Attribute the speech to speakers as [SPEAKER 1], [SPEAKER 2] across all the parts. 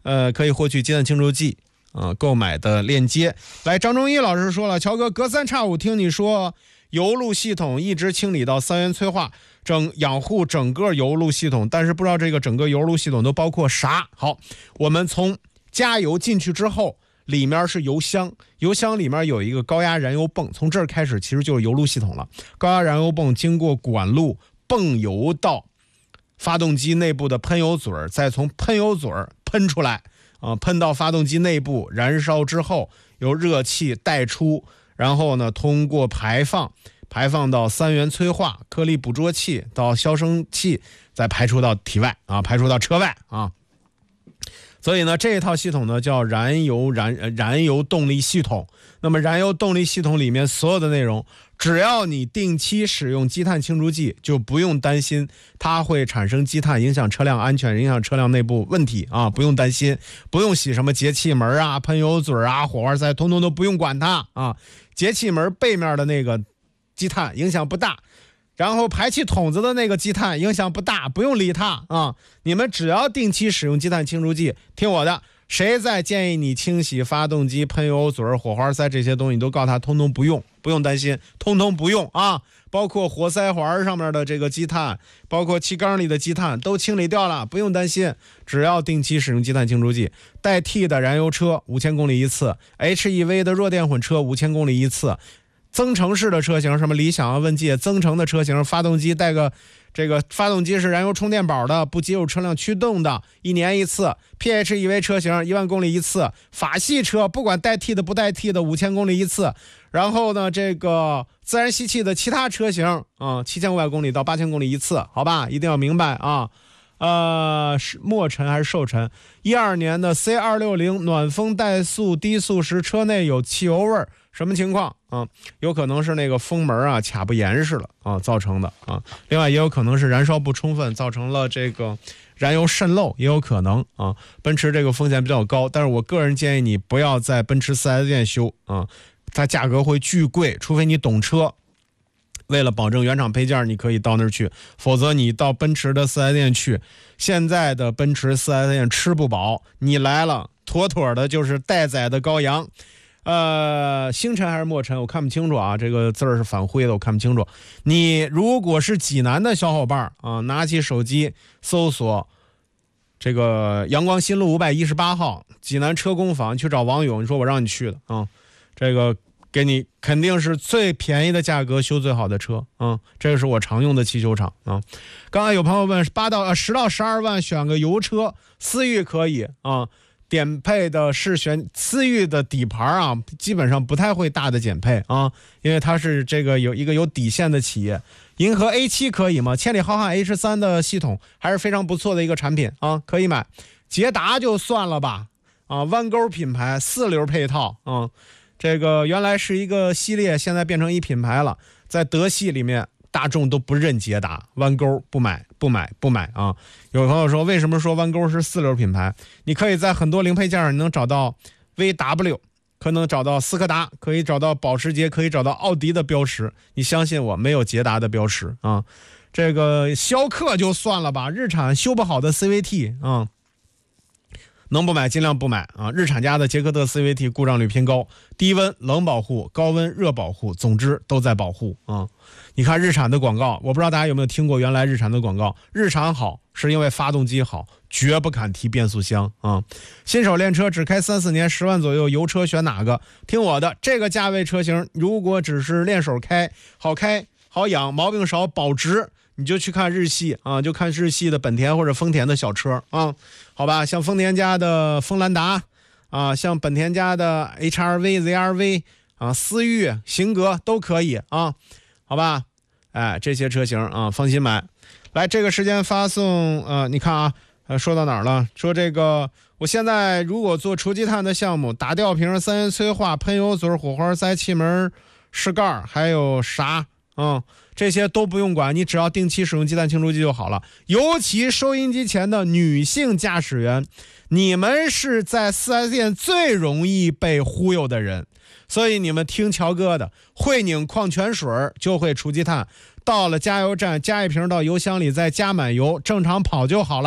[SPEAKER 1] 可以获取积碳清除剂购买的链接。来，张忠一老师说了，乔哥隔三差五听你说油路系统一直清理到三元催化，养护整个油路系统，但是不知道这个整个油路系统都包括啥。好，我们从加油进去之后，里面是油箱，油箱里面有一个高压燃油泵，从这儿开始其实就是油路系统了。高压燃油泵经过管路泵油到发动机内部的喷油嘴，再从喷油嘴喷出来喷到发动机内部燃烧之后，由热气带出，然后呢通过排放到三元催化颗粒捕捉器到消声器，再排出到体外排出到车外所以呢，这一套系统呢叫燃油动力系统。那么燃油动力系统里面所有的内容，只要你定期使用积碳清除剂，就不用担心它会产生积碳，影响车辆安全，影响车辆内部问题不用担心，不用洗什么节气门喷油嘴火花塞，通通都不用管它节气门背面的那个积碳影响不大，然后排气筒子的那个积碳影响不大，不用理它你们只要定期使用积碳清除剂，听我的，谁再建议你清洗发动机、喷油嘴、火花塞这些东西，你都告诉他通通不用，不用担心，通通不用包括活塞环上面的这个积碳，包括气缸里的积碳都清理掉了，不用担心，只要定期使用积碳清除剂。代替的燃油车5000公里一次， HEV 的弱电混车5000公里一次，增程式的车型，什么理想问界增程的车型，发动机带个这个发动机是燃油充电宝的，不接入车辆驱动的，1年一次。 PHEV 车型10000公里一次，法系车不管代替的不代替的5000公里一次。然后呢，这个自然吸气的其他车型7500公里到8000公里一次，好吧，一定要明白是末尘还是受尘？12年的 C260 暖风怠速低速时车内有汽油味，什么情况有可能是那个风门卡不严实了造成的另外也有可能是燃烧不充分造成了这个燃油渗漏，也有可能奔驰这个风险比较高，但是我个人建议你不要在奔驰 4S 店修它价格会巨贵，除非你懂车。为了保证原厂配件，你可以到那儿去，否则你到奔驰的 4S 店去，现在的奔驰 4S 店吃不饱，你来了妥妥的就是待宰的羔羊。星辰还是墨尘我看不清楚这个字儿是反灰的，我看不清楚。你如果是济南的小伙伴拿起手机搜索这个阳光新路518号济南车工坊，去找王勇，你说我让你去的这个给你肯定是最便宜的价格修最好的车这个是我常用的汽修厂刚才有朋友问10到12万选个油车，思域可以点配的是选思域的底盘基本上不太会大的减配因为它是这个有一个有底线的企业。银河 A7 可以吗？千里浩瀚 H3 的系统还是非常不错的一个产品可以买。捷达就算了吧弯钩品牌4流配套这个原来是一个系列，现在变成一品牌了。在德系里面，大众都不认捷达，弯钩不买有朋友说，为什么说弯钩是4流品牌？你可以在很多零配件上能找到 VW， 可能找到斯柯达，可以找到保时捷，可以找到奥迪的标识。你相信我，没有捷达的标识这个逍客就算了吧，日产修不好的 CVT能不买尽量不买日产家的捷克特 CVT 故障率偏高，低温冷保护，高温热保护，总之都在保护你看日产的广告，我不知道大家有没有听过原来日产的广告，日产好是因为发动机好，绝不敢提变速箱新手练车只开3-4年10万左右，油车选哪个？听我的，这个价位车型如果只是练手开好养，毛病少保值，你就去看日系就看日系的本田或者丰田的小车好吧，像丰田家的锋兰达像本田家的 HR-V ZR-V 思域型格都可以好吧这些车型放心买。来，这个时间发送你看说到哪儿了？说这个我现在如果做除积碳的项目，打吊瓶、三元催化、喷油嘴、火花塞、气门、室盖还有啥这些都不用管，你只要定期使用积碳清除剂就好了。尤其收音机前的女性驾驶员，你们是在 4S 店最容易被忽悠的人，所以你们听乔哥的，会拧矿泉水就会除积碳，到了加油站加一瓶到油箱里再加满油，正常跑就好了。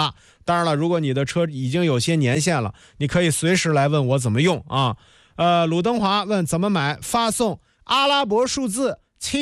[SPEAKER 1] 当然了，如果你的车已经有些年限了，你可以随时来问我怎么用啊。鲁登华问怎么买，发送阿拉伯数字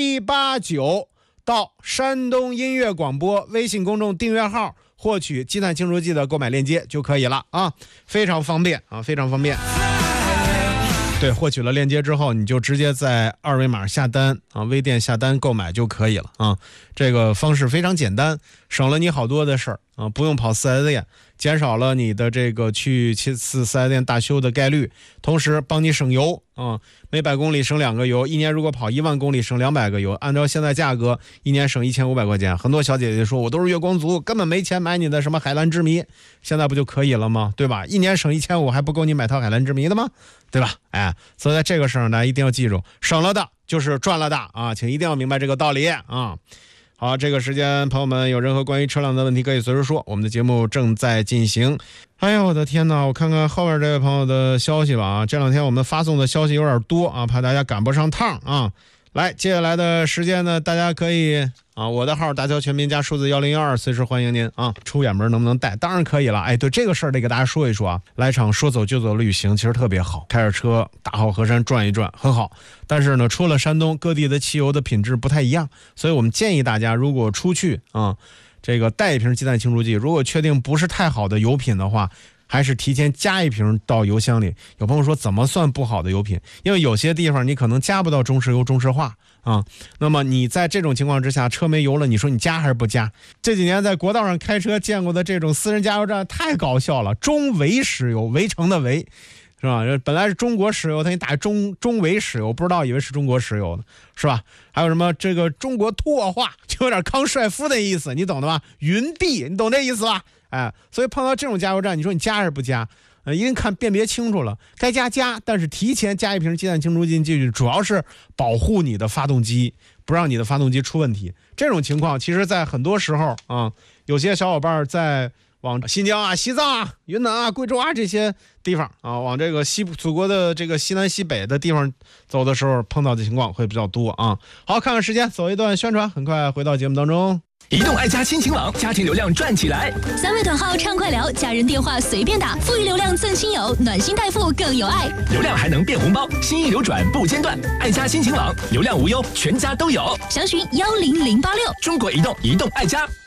[SPEAKER 1] 789到山东音乐广播微信公众订阅号，获取鸡蛋清除剂的购买链接就可以了啊，非常方便啊，非常方便。对，获取了链接之后，你就直接在二维码下单啊，微店下单购买就可以了啊。这个方式非常简单，省了你好多的事儿啊，不用跑4S店，减少了你的这个去4S店大修的概率，同时帮你省油啊，每100公里省2个油，一年如果跑1万公里省200个油，按照现在价格，一年省1500块钱。很多小姐姐说我都是月光族，根本没钱买你的什么海蓝之谜，现在不就可以了吗？对吧？一年省1500还不够你买套海蓝之谜的吗？对吧？哎，所以在这个事儿呢，一定要记住，省了的就是赚了的啊，请一定要明白这个道理啊。好，这个时间朋友们有任何关于车辆的问题可以随时说，我们的节目正在进行。哎呦我的天哪，我看看后边这位朋友的消息吧啊，这两天我们发送的消息有点多啊，怕大家赶不上趟啊。来，接下来的时间呢，大家可以啊，我的号大乔全拼加数字1012，随时欢迎您啊。出远门能不能带？当然可以了。哎，对这个事儿得给大家说一说啊。来场说走就走的旅行其实特别好，开着车大好河山转一转很好。但是呢，出了山东，各地的汽油的品质不太一样，所以我们建议大家如果出去啊，这个带一瓶鸡蛋清除剂，如果确定不是太好的油品的话，还是提前加一瓶到油箱里。有朋友说怎么算不好的油品？因为有些地方你可能加不到中石油、中石化啊。那么你在这种情况之下，车没油了，你说你加还是不加？这几年在国道上开车见过的这种私人加油站太搞笑了，中维石油，围城的围，是吧？本来是中国石油，他给你打中维石油，不知道以为是中国石油呢，是吧？还有什么这个中国拓化，就有点康帅夫的意思，你懂的吧？云碧，你懂这意思吧？哎，所以碰到这种加油站，你说你加还是不加？一定看辨别清楚了，该加，但是提前加一瓶鸡蛋清除剂进去，主要是保护你的发动机，不让你的发动机出问题。这种情况，其实在很多时候啊，有些小伙伴在往新疆啊、西藏啊、云南啊、贵州啊这些地方啊，往这个祖国的这个西南西北的地方走的时候，碰到的情况会比较多啊。好，看看时间，走一段宣传，很快回到节目当中。
[SPEAKER 2] 移动爱家亲情网，家庭流量赚起来
[SPEAKER 3] ！3位短号畅快聊，家人电话随便打，富裕流量赠亲友，暖心代付更有爱，
[SPEAKER 2] 流量还能变红包，心意流转不间断。爱家亲情网，流量无忧，全家都有。
[SPEAKER 3] 详询10086。
[SPEAKER 2] 中国移动，移动爱家。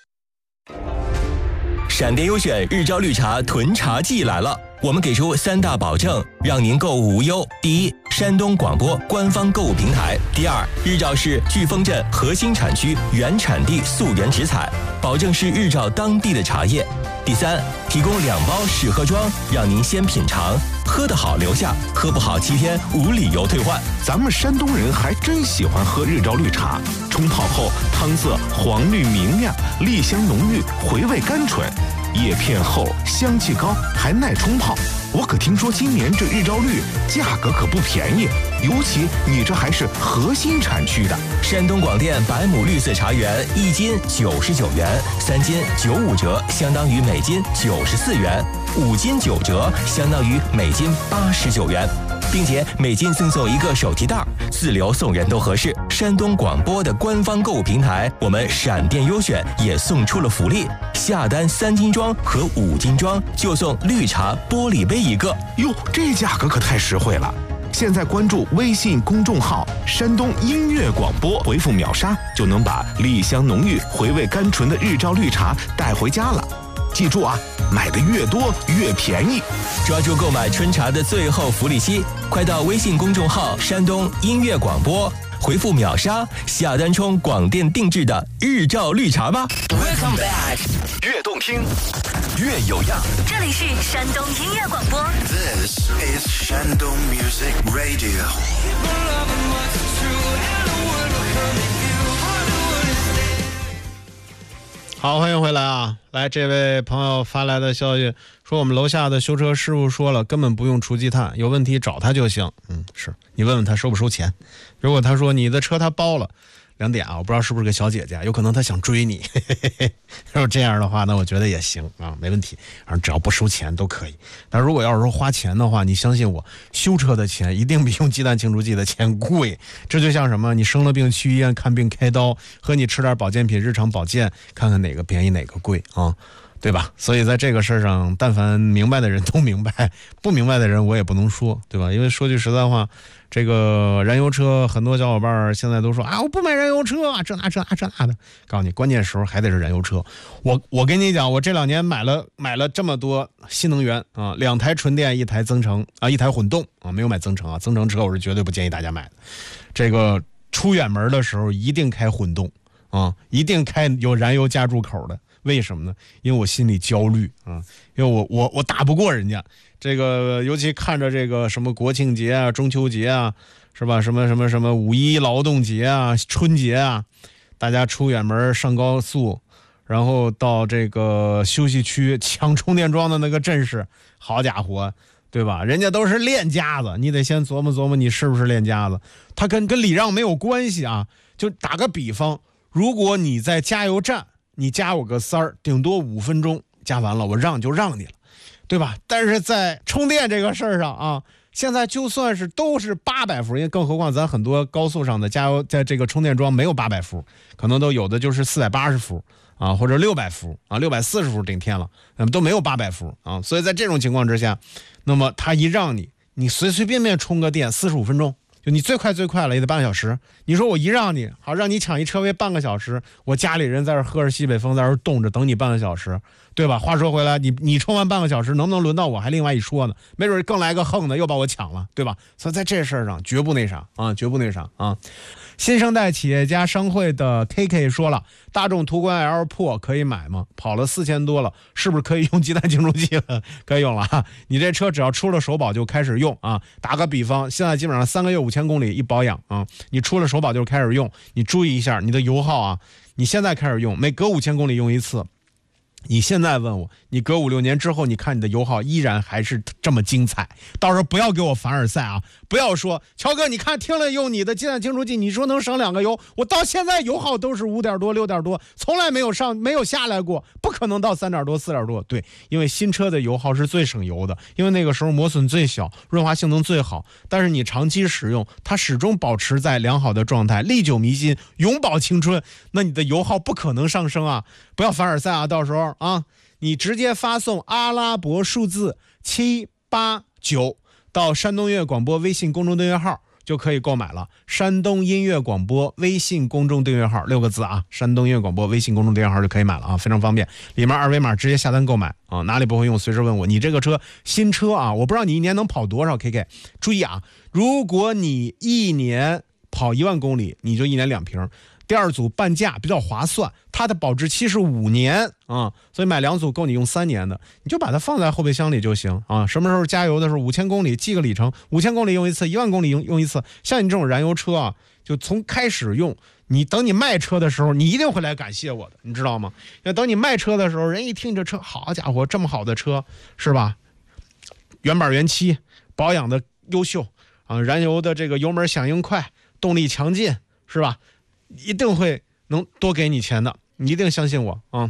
[SPEAKER 4] 闪电优选日照绿茶囤茶季来了，我们给出3大保证，让您购物无忧。第一，山东广播官方购物平台；第二，日照是飓风镇核心产区原产地溯源直采，保证是日照当地的茶叶；第三，提供2包试喝装，让您先品尝，喝得好留下，喝不好7天无理由退换。
[SPEAKER 5] 咱们山东人还真喜欢喝日照绿茶，冲泡后汤色黄绿明亮，栗香浓郁，回味甘醇，叶片厚，香气高，还耐冲泡。我可听说今年这日照绿价格可不便宜，尤其你这还是核心产区的。
[SPEAKER 4] 山东广电百亩绿色茶园，1斤99元，3斤95折，相当于每斤94元，5斤9折，相当于每斤89元。并且每斤赠送1个手提袋，自留送人都合适。山东广播的官方购物平台，我们闪电优选也送出了福利，下单3斤装和5斤装就送绿茶玻璃杯1个。
[SPEAKER 5] 哟，这价格可太实惠了！现在关注微信公众号“山东音乐广播”，回复秒杀就能把栗香浓郁、回味甘醇的日照绿茶带回家了。记住啊，买的越多越便宜。
[SPEAKER 4] 抓住购买春茶的最后福利期，快到微信公众号“山东音乐广播”，回复秒杀下单冲广电定制的日照绿茶吧。
[SPEAKER 2] Welcome back， 越动听越有样。
[SPEAKER 3] 这里是山东音乐广播。
[SPEAKER 6] This is Shandong Music Radio。
[SPEAKER 1] 好，欢迎回来啊！来，这位朋友发来的消息说，我们楼下的修车师傅说了，根本不用除积碳，有问题找他就行。是你问问他收不收钱。如果他说你的车他包了，2点啊，我不知道是不是个小姐姐，有可能他想追你。如果这样的话，那我觉得也行啊，没问题。反正只要不收钱都可以。但如果要是说花钱的话，你相信我，修车的钱一定比用鸡蛋清除剂的钱贵。这就像什么，你生了病去医院看病开刀，和你吃点保健品日常保健，看看哪个便宜哪个贵啊。 对吧？所以在这个事儿上，但凡明白的人都明白，不明白的人我也不能说，对吧？因为说句实在话，这个燃油车很多小伙伴现在都说啊，我不买燃油车啊，这那的。告诉你，关键时候还得是燃油车。我跟你讲，我这2年买了这么多新能源啊，2台纯电，1台增程啊，1台混动啊，没有买增程啊，增程车我是绝对不建议大家买的。这个出远门的时候一定开混动啊，一定开有燃油加注口的。为什么呢？因为我心里焦虑啊，因为我打不过人家。这个尤其看着这个什么国庆节啊、中秋节啊，是吧？什么5·1劳动节啊、春节啊，大家出远门上高速，然后到这个休息区抢充电桩的那个阵势，好家伙，对吧？人家都是练家子，你得先琢磨琢磨你是不是练家子。他跟礼让没有关系啊。就打个比方，如果你在加油站，你加我个3，顶多5分钟加完了，我让就让你了，对吧？但是在充电这个事儿上啊，现在就算是都是800伏，因为更何况咱很多高速上的加油在这个充电桩没有800伏，可能都有的就是480伏啊，或者600伏啊，640伏顶天了，那么都没有800伏啊。所以在这种情况之下，那么他一让你随随便便充个电45分钟。就你最快了也得半个小时，你说我一让你好让你抢一车位半个小时，我家里人在这喝着西北风，在这冻着等你半个小时，对吧？话说回来，你充完半个小时，能不能轮到我还另外一说呢？没准更来个横的又把我抢了，对吧？所以在这事儿上绝不那啥啊。新生代企业家商会的 KK 说了，大众途观 L Pro 可以买吗？跑了4000多了，是不是可以用鸡蛋清除剂了？可以用了啊！你这车只要出了首保就开始用啊。打个比方，现在基本上3个月5000公里一保养啊，你出了首保就开始用，你注意一下你的油耗啊，你现在开始用，每隔5000公里用一次。你现在问我，你隔5-6年之后，你看你的油耗依然还是这么精彩，到时候不要给我凡尔赛啊！不要说乔哥，你看听了用你的鸡蛋清除剂，你说能省2个油，我到现在油耗都是5点多、6点多，从来没有下来过，不可能到3点多、4点多。对，因为新车的油耗是最省油的，因为那个时候磨损最小，润滑性能最好。但是你长期使用，它始终保持在良好的状态，历久弥新，永葆青春，那你的油耗不可能上升啊！不要凡尔赛啊！到时候啊，你直接发送阿拉伯数字789到山东音乐广播微信公众订阅号就可以购买了。山东音乐广播微信公众订阅号6个字啊，山东音乐广播微信公众订阅号就可以买了啊，非常方便。里面2维码直接下单购买啊，哪里不会用随时问我。你这个车新车啊，我不知道你一年能跑多少 KK。注意啊，如果你一年跑1万公里，你就1年2瓶。第2组半价比较划算，它的保质期是5年啊，所以买2组够你用3年的，你就把它放在后备箱里就行啊。什么时候加油的时候5000公里记个里程，5000公里用一次，1万公里用一次。像你这种燃油车啊，就从开始用，你等你卖车的时候，你一定会来感谢我的，你知道吗？要等你卖车的时候，人一听这车，好家伙，这么好的车是吧？原版原漆，保养的优秀啊，燃油的这个油门响应快，动力强劲，是吧？一定会能多给你钱的，你一定相信我啊！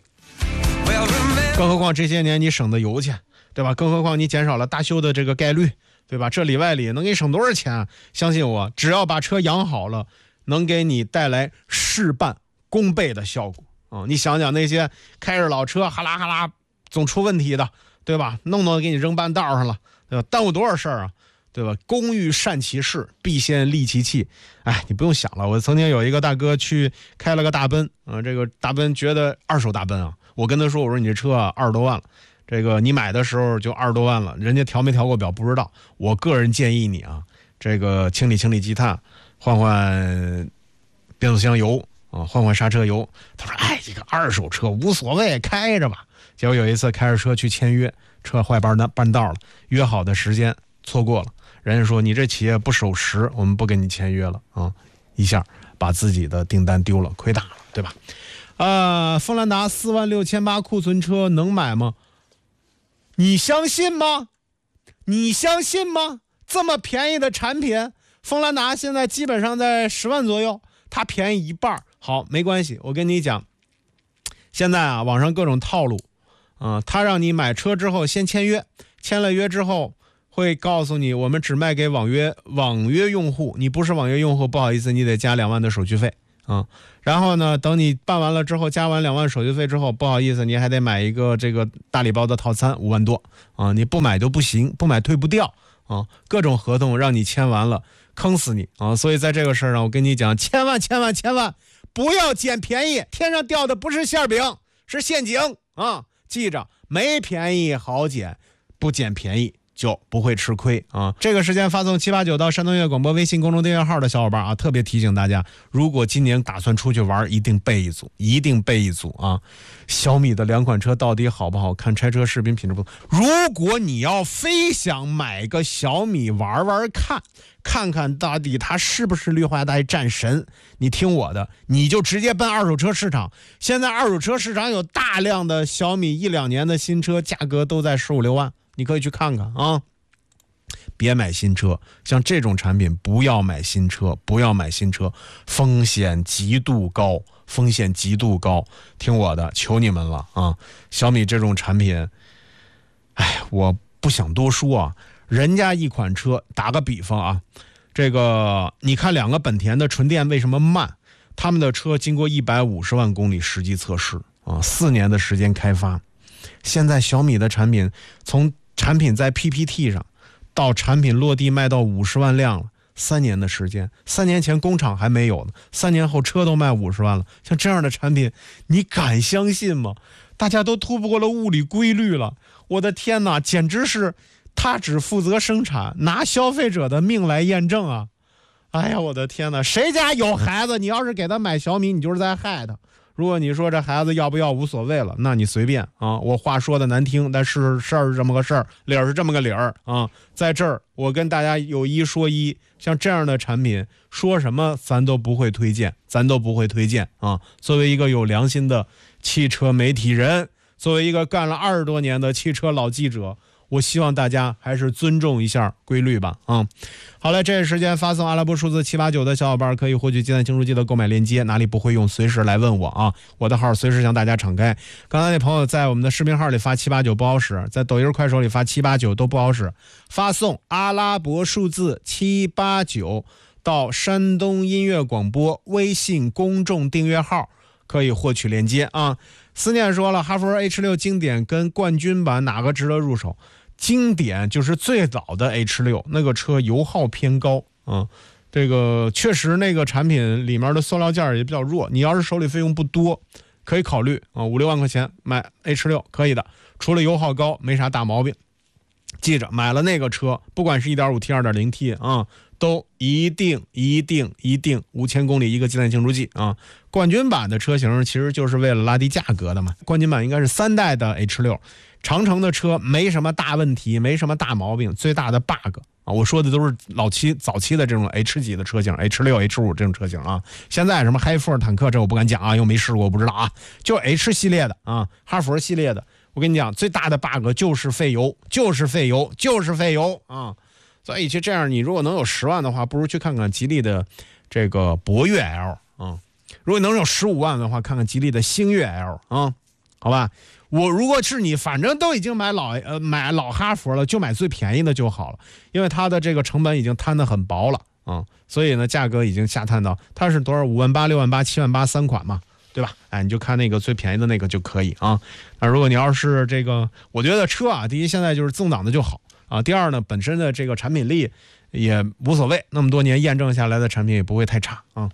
[SPEAKER 1] 更何况这些年你省的油钱，对吧？更何况你减少了大修的这个概率，对吧？这里外里能给你省多少钱啊？相信我，只要把车养好了，能给你带来事半功倍的效果啊！你想想那些开着老车哈啦总出问题的，对吧？弄给你扔半道上了，对吧？耽误多少事儿啊！对吧？工欲善其事，必先利其器。哎，你不用想了。我曾经有一个大哥去开了个大奔啊，这个大奔觉得2手大奔啊，我跟他说，我说你这车啊20多万了，这个你买的时候就20多万了，人家调没调过表不知道。我个人建议你啊，这个清理积碳，换变速箱油啊，换刹车油。他说，哎，这个2手车无所谓，开着吧。结果有一次开着车去签约，车坏半道了，约好的时间错过了。人家说你这企业不守时，我们不跟你签约了啊！一下把自己的订单丢了，亏大了，对吧？锋兰达46800库存车能买吗？你相信吗？这么便宜的产品，锋兰达现在基本上在10万左右，它便宜一半。好，没关系，我跟你讲，现在啊，网上各种套路他让你买车之后先签约，签了约之后会告诉你，我们只卖给网约用户，你不是网约用户，不好意思，你得加2万的手续费啊。然后呢，等你办完了之后，加完2万手续费之后，不好意思，你还得买一个这个大礼包的套餐，5万多啊！你不买就不行，不买退不掉啊！各种合同让你签完了，坑死你啊！所以在这个事儿上，我跟你讲，千万不要捡便宜，天上掉的不是馅饼，是陷阱啊！记着，没便宜好捡，不捡便宜就不会吃亏啊！这个时间发送789到山东音乐广播微信公众订阅号的小伙伴啊，特别提醒大家，如果今年打算出去玩，一定备一组啊！小米的2款车到底好不好看？拆车视频品质不错。如果你要非想买个小米玩看看到底它是不是绿化带战神，你听我的，你就直接奔二手车市场。现在二手车市场有大量的小米1-2年的新车，价格都在15-16万。你可以去看看啊，别买新车，像这种产品不要买新车，风险极度高，听我的，求你们了啊！小米这种产品，我不想多说啊，人家一款车，打个比方啊，这个你看2个本田的纯电为什么慢？他们的车经过150万公里实际测试啊，4年的时间开发。现在小米的产品从产品在 PPT 上到产品落地卖到50万辆了，3年的时间。3年前工厂还没有呢，3年后车都卖50万了。像这样的产品，你敢相信吗？大家都突破了物理规律了。我的天哪，简直是他只负责生产，拿消费者的命来验证啊！哎呀，我的天哪，谁家有孩子，你要是给他买小米，你就是在害他。如果你说这孩子要不要无所谓了，那你随便啊。我话说的难听，但是事儿是这么个事儿，理儿是这么个理儿啊。在这儿我跟大家有一说一，像这样的产品说什么咱都不会推荐啊。作为一个有良心的汽车媒体人，作为一个干了20多年的汽车老记者，我希望大家还是尊重一下规律吧啊。好了，这时间发送阿拉伯数字789的小伙伴可以获取鸡蛋清除剂的购买链接，哪里不会用随时来问我啊，我的号随时向大家敞开。刚才那朋友在我们的视频号里发789不好使，在抖音快手里发789都不好使，发送阿拉伯数字789到山东音乐广播微信公众订阅号可以获取链接啊。思念说了，哈弗 H6 经典跟冠军版哪个值得入手？经典就是最早的 H6， 那个车油耗偏高啊，这个确实那个产品里面的塑料件也比较弱，你要是手里费用不多，可以考虑啊，5-6万块钱买 H6 可以的，除了油耗高没啥大毛病。记着，买了那个车，不管是 1.5T、2.0T 啊，都一定5000公里一个鸡蛋清除剂啊。冠军版的车型其实就是为了拉低价格的嘛。冠军版应该是3代的 H6， 长城的车没什么大问题，没什么大毛病，最大的 bug 啊，我说的都是早期的这种 H 级的车型 ，H6、H5 这种车型啊。现在什么嗨富尔坦克这我不敢讲啊，又没试过，我不知道啊。就 H 系列的啊，哈佛系列的，我跟你讲，最大的 bug 就是费油啊。所以就这样，你如果能有10万的话，不如去看看吉利的这个博越 L 啊。如果能有15万的话，看看吉利的星越 L 啊，好吧。我如果是你，反正都已经买老哈佛了，就买最便宜的就好了，因为它的这个成本已经摊得很薄了啊，所以呢，价格已经下探到它是多少5万8、6万8、7万83款嘛，对吧？哎，你就看那个最便宜的那个就可以啊。那如果你要是这个，我觉得车啊，第一现在就是自动挡的就好啊，第二呢，本身的这个产品力也无所谓，那么多年验证下来的产品也不会太差啊。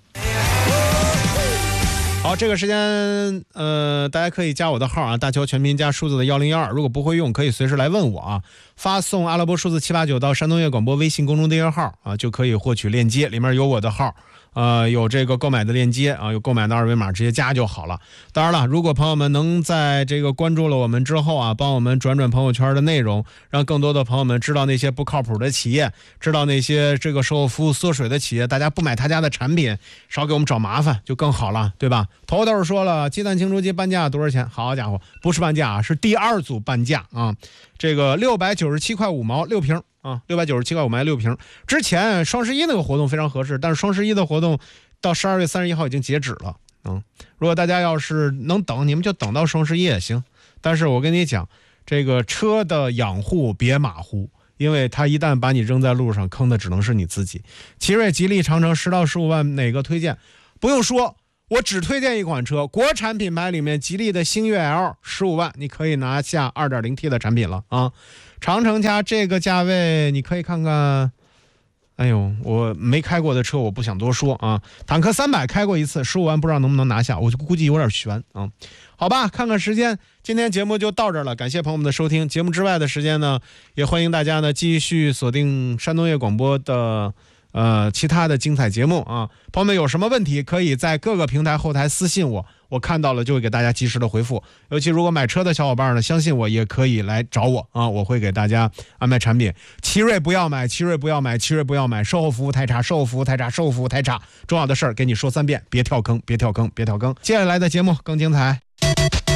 [SPEAKER 1] 好，这个时间大家可以加我的号啊，大乔全拼加数字的1012，如果不会用可以随时来问我啊，发送阿拉伯数字789到山东乐广播微信公众订阅号啊，就可以获取链接，里面有我的号，有这个购买的链接啊，有购买的二维码，直接加就好了。当然了，如果朋友们能在这个关注了我们之后啊，帮我们转朋友圈的内容，让更多的朋友们知道那些不靠谱的企业，知道那些这个售后服务缩水的企业，大家不买他家的产品，少给我们找麻烦就更好了，对吧？头头说了，鸡蛋清除剂半价多少钱？好家伙，不是半价啊，是第2组半价啊，这个697块5毛6瓶啊，697块5毛6瓶。之前双11那个活动非常合适，但是双11的活动到12月31号已经截止了啊。如果大家要是能等，你们就等到双11也行。但是我跟你讲，这个车的养护别马虎，因为它一旦把你扔在路上，坑的只能是你自己。奇瑞、吉利、长城10到15万哪个推荐？不用说， 我只推荐一款车，国产品牌里面吉利的星越 L 15万，你可以拿下 2.0T 的产品了啊。长城家这个价位你可以看看，哎呦，我没开过的车我不想多说啊。坦克300开过一次，15万不知道能不能拿下，我就估计有点悬啊。好吧，看看时间，今天节目就到这儿了，感谢朋友们的收听。节目之外的时间呢，也欢迎大家呢继续锁定山东夜广播的其他的精彩节目啊。朋友们有什么问题可以在各个平台后台私信我，我看到了就会给大家及时的回复。尤其如果买车的小伙伴呢，相信我也可以来找我啊，我会给大家安排产品。奇瑞不要买，奇瑞不要买，奇瑞不要买，售后服务太差，售后服务太差，售后服务太差。重要的事儿给你说3遍，别跳坑，别跳坑，别跳坑。接下来的节目更精彩。